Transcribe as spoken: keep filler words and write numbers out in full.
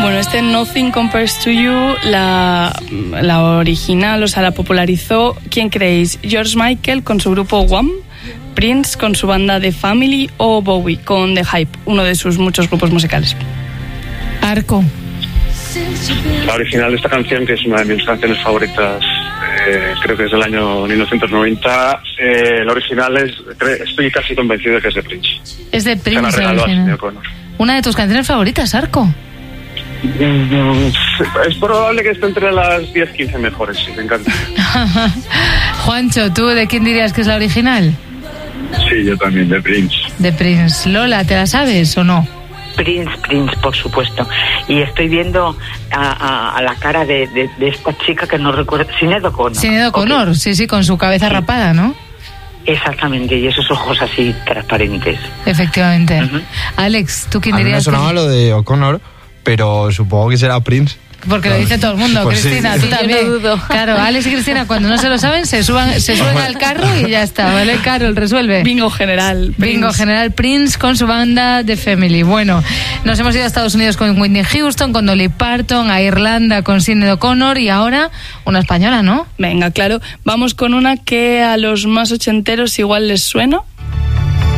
Bueno, este Nothing Compares to You, la, la original, o sea, la popularizó, ¿quién creéis? ¿George Michael con su grupo Wham?, Prince con su banda The Family o Bowie con The Hype, uno de sus muchos grupos musicales? Arco. La original de esta canción, que es una de mis canciones favoritas, eh, creo que es del año mil novecientos noventa, eh, la original es, estoy casi convencido de que es de Prince. Es de Prince, se la regaló a Sinéad O'Connor. Una de tus canciones favoritas, Arco. Es probable que esté entre las diez quince mejores, sí, me encanta. Juancho, ¿tú de quién dirías que es la original? Sí, yo también, de Prince. De Prince. Lola, ¿te la sabes o no? Prince, Prince, por supuesto. Y estoy viendo a, a, a la cara de, de, de esta chica que no recuerdo, Sinéad O'Connor. Sinéad O'Connor, okay. sí, sí, con su cabeza sí. rapada, ¿no? Exactamente, y esos ojos así transparentes. Efectivamente. Uh-huh. Alex, ¿tú quién a dirías? A mí me sonaba que... lo de O'Connor, pero supongo que será Prince. Porque lo dice todo el mundo, pues Cristina, sí. tú también. Yo no dudo. Claro, Alex y Cristina, cuando no se lo saben, se suban, se suben al carro y ya está, ¿vale? Carol, resuelve. Bingo general. Prince. Bingo general, Prince con su banda The Family. Bueno, nos hemos ido a Estados Unidos con Whitney Houston, con Dolly Parton, a Irlanda con Sinéad O'Connor y ahora una española, ¿no? Venga, claro. Vamos con una que a los más ochenteros igual les suena.